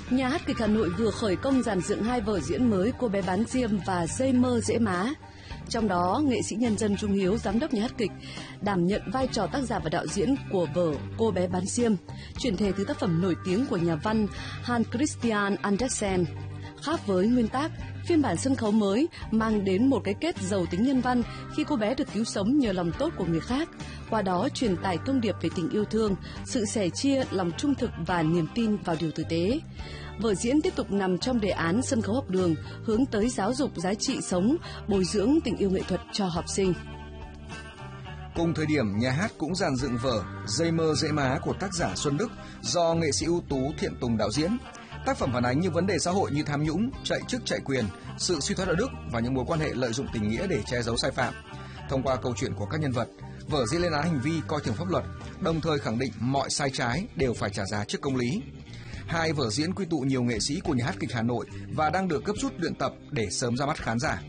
Nhà hát kịch Hà Nội vừa khởi công dàn dựng 2 vở diễn mới Cô bé bán xiêm và Dây mơ dễ má. Trong đó, nghệ sĩ nhân dân Trung Hiếu, giám đốc nhà hát kịch, đảm nhận vai trò tác giả và đạo diễn của vở Cô bé bán xiêm, chuyển thể từ tác phẩm nổi tiếng của nhà văn Hans Christian Andersen. Khác với nguyên tác, phiên bản sân khấu mới mang đến một cái kết giàu tính nhân văn khi cô bé được cứu sống nhờ lòng tốt của người khác, qua đó truyền tải thông điệp về tình yêu thương, sự sẻ chia, lòng trung thực và niềm tin vào điều tử tế. Vở diễn tiếp tục nằm trong đề án sân khấu học đường, hướng tới giáo dục giá trị sống, bồi dưỡng tình yêu nghệ thuật cho học sinh. Cùng thời điểm, nhà hát cũng dàn dựng vở Dây mơ dễ má của tác giả Xuân Đức do nghệ sĩ ưu tú Thiện Tùng đạo diễn. Tác phẩm phản ánh những vấn đề xã hội như tham nhũng, chạy chức chạy quyền, sự suy thoái đạo đức và những mối quan hệ lợi dụng tình nghĩa để che giấu sai phạm. Thông qua câu chuyện của các nhân vật, vở diễn lên án hành vi coi thường pháp luật, đồng thời khẳng định mọi sai trái đều phải trả giá trước công lý. 2 vở diễn quy tụ nhiều nghệ sĩ của nhà hát kịch Hà Nội và đang được gấp rút luyện tập để sớm ra mắt khán giả.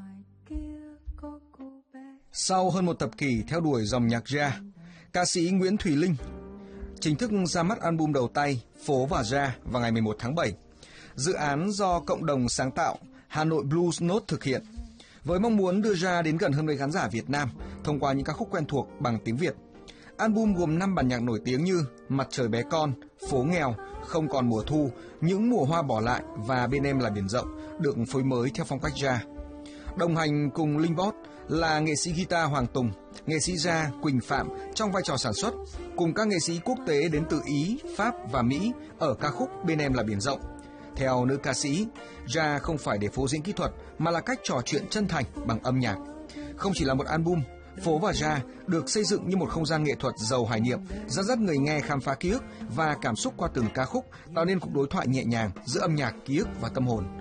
Sau hơn một thập kỷ theo đuổi dòng nhạc jazz, ca sĩ Nguyễn Thùy Linh chính thức ra mắt album đầu tay Phố và Jazz vào ngày 11 tháng 7. Dự án do cộng đồng sáng tạo Hà Nội Blues Note thực hiện, với mong muốn đưa ra đến gần hơn với khán giả Việt Nam thông qua những ca khúc quen thuộc bằng tiếng Việt. Album gồm 5 bản nhạc nổi tiếng như Mặt trời bé con, Phố nghèo, Không còn mùa thu, Những mùa hoa bỏ lại và Bên em là biển rộng, được phối mới theo phong cách jazz. Đồng hành cùng Linh Bot là nghệ sĩ guitar Hoàng Tùng, nghệ sĩ jazz Quỳnh Phạm trong vai trò sản xuất, cùng các nghệ sĩ quốc tế đến từ Ý, Pháp và Mỹ ở ca khúc Bên em là biển rộng. Theo nữ ca sĩ, jazz không phải để phô diễn kỹ thuật mà là cách trò chuyện chân thành bằng âm nhạc. Không chỉ là một album, Phố và Jazz được xây dựng như một không gian nghệ thuật giàu hoài niệm, dẫn dắt người nghe khám phá ký ức và cảm xúc qua từng ca khúc, tạo nên cuộc đối thoại nhẹ nhàng giữa âm nhạc, ký ức và tâm hồn.